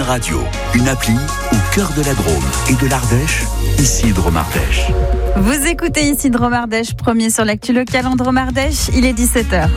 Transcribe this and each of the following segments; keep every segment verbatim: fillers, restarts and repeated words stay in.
Radio, une appli au cœur de la Drôme et de l'Ardèche, ici Drôme-Ardèche. Vous écoutez ici Drôme-Ardèche, premier sur l'actu locale en Drôme-Ardèche, il est dix-sept heures.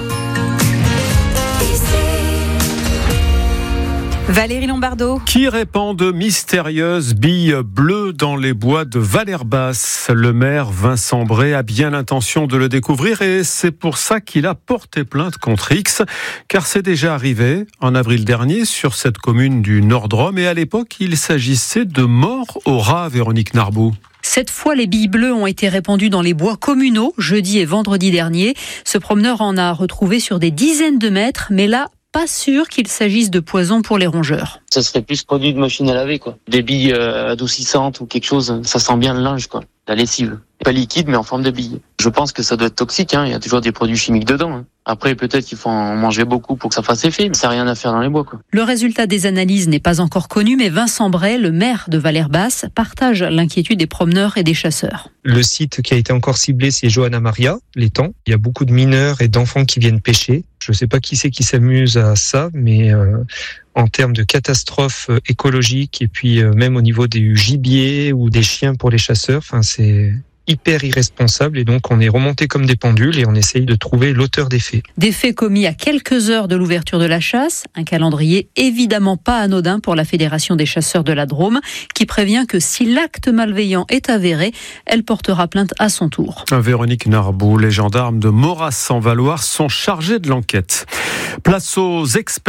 Valérie Lombardo. Qui répand de mystérieuses billes bleues dans les bois de Valleyre-Basse? Le maire Vincent Bray a bien l'intention de le découvrir et c'est pour ça qu'il a porté plainte contre X, car c'est déjà arrivé en avril dernier sur cette commune du Nord-Drôme et à l'époque il s'agissait de morts au rat, Véronique Narbou. Cette fois, les billes bleues ont été répandues dans les bois communaux jeudi et vendredi dernier. Ce promeneur en a retrouvé sur des dizaines de mètres, mais là, pas sûr qu'il s'agisse de poison pour les rongeurs. Ça serait plus produit de machine à laver, quoi. Des billes euh, adoucissantes ou quelque chose, ça sent bien le linge, quoi. La lessive. Pas liquide, mais en forme de billes. Je pense que ça doit être toxique, hein. Il y a toujours des produits chimiques dedans, hein. Après, peut-être qu'il faut en manger beaucoup pour que ça fasse effet, mais ça n'a rien à faire dans les bois, quoi. Le résultat des analyses n'est pas encore connu, mais Vincent Bray, le maire de Valleyre-Basse, partage l'inquiétude des promeneurs et des chasseurs. Le site qui a été encore ciblé, c'est Johanna Maria, l'étang. Il y a beaucoup de mineurs et d'enfants qui viennent pêcher. Je ne sais pas qui c'est qui s'amuse à ça, mais euh, en termes de catastrophe écologique et puis euh, même au niveau du gibier ou des chiens pour les chasseurs, enfin c'est hyper irresponsable et donc on est remonté comme des pendules et on essaye de trouver l'auteur des faits. Des faits commis à quelques heures de l'ouverture de la chasse, un calendrier évidemment pas anodin pour la Fédération des chasseurs de la Drôme qui prévient que si l'acte malveillant est avéré, elle portera plainte à son tour. Véronique Narbou, les gendarmes de Moras-en-Valoir sont chargés de l'enquête. Place aux experts.